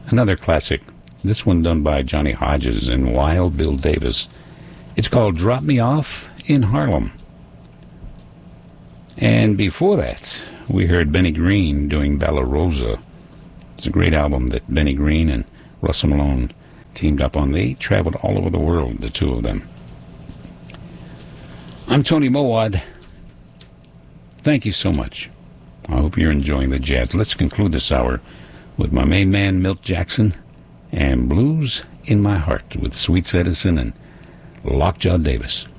another classic. This one done by Johnny Hodges and Wild Bill Davis. It's called Drop Me Off in Harlem. And before that, we heard Benny Green doing Bella Rosa. It's a great album that Benny Green and Russell Malone teamed up on. They traveled all over the world, the two of them. I'm Tony Mowad. Thank you so much. I hope you're enjoying the jazz. Let's conclude this hour with my main man, Milt Jackson, and Blues in My Heart with Sweet Edison and Lockjaw Davis.